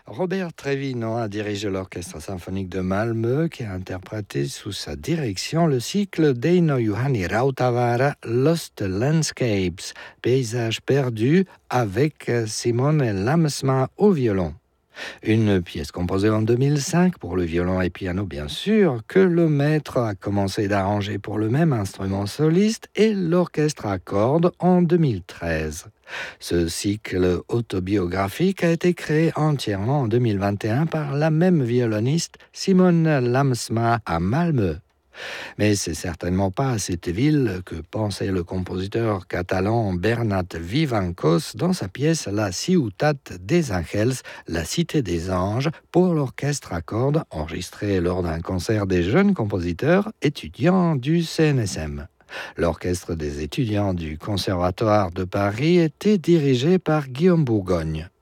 Robert Trevino a dirigé l'Orchestre symphonique de Malmö qui a interprété sous sa direction le cycle d'Eino Juhani Rautavaara Lost Landscapes, paysages perdus avec Simone Lamsma au violon. Une pièce composée en 2005 pour le violon et piano bien sûr, que le maître a commencé d'arranger pour le même instrument soliste et l'orchestre à cordes en 2013. Ce cycle autobiographique a été créé entièrement en 2021 par la même violoniste Simone Lamsma à Malmö. Mais c'est certainement à cette ville que pensait le compositeur catalan Bernat Vivancos dans sa pièce La Ciutat des Ángels, la cité des anges, pour l'orchestre à cordes enregistré lors d'un concert des jeunes compositeurs étudiants du CNSM. L'orchestre des étudiants du Conservatoire de Paris était dirigé par Guillaume Bourgogne.